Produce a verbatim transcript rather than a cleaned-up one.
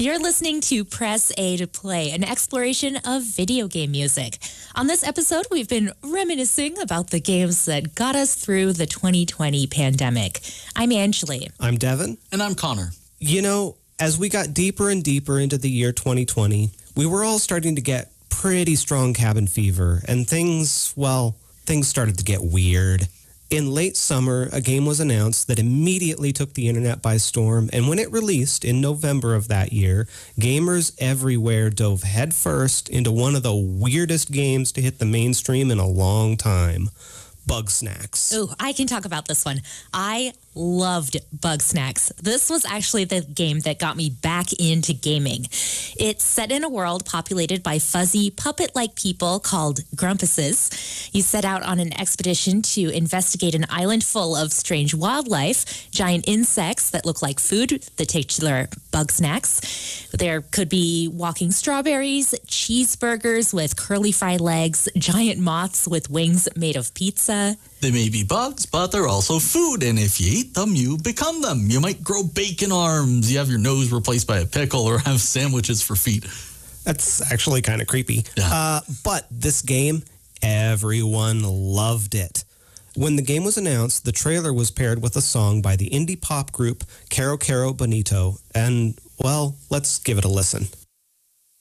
You're listening to Press A to Play, an exploration of video game music. On this episode, we've been reminiscing about the games that got us through the twenty twenty pandemic. I'm Angeli. I'm Devin. And I'm Connor. You know, as we got deeper and deeper into the year twenty twenty, we were all starting to get pretty strong cabin fever, and things, well, things started to get weird. In late summer, a game was announced that immediately took the internet by storm, and when it released in November of that year, gamers everywhere dove headfirst into one of the weirdest games to hit the mainstream in a long time, Bugsnax. Oh, I can talk about this one. I loved Bugsnax. This was actually the game that got me back into gaming. It's set in a world populated by fuzzy, puppet-like people called Grumpuses. You set out on an expedition to investigate an island full of strange wildlife, giant insects that look like food, the titular Bugsnax. There could be walking strawberries, cheeseburgers with curly fry legs, giant moths with wings made of pizza. They may be bugs, but they're also food, and if you eat them, you become them. You might grow bacon arms, you have your nose replaced by a pickle, or have sandwiches for feet. That's actually kind of creepy. Yeah. Uh, but this game, everyone loved it. When the game was announced, the trailer was paired with a song by the indie pop group Caro Caro Bonito, and, well, let's give it a listen.